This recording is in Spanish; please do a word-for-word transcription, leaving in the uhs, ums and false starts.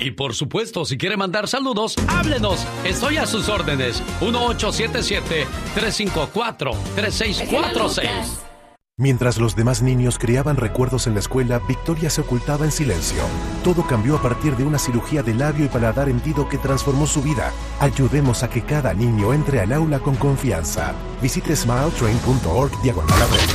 Y por supuesto, si quiere mandar saludos, háblenos. Estoy a sus órdenes. uno ocho siete siete, tres cinco cuatro, tres seis cuatro seis. Mientras los demás niños creaban recuerdos en la escuela, Victoria se ocultaba en silencio. Todo cambió a partir de una cirugía de labio y paladar hendido que transformó su vida. Ayudemos a que cada niño entre al aula con confianza. Visite smiletrain punto org diagonal aprende.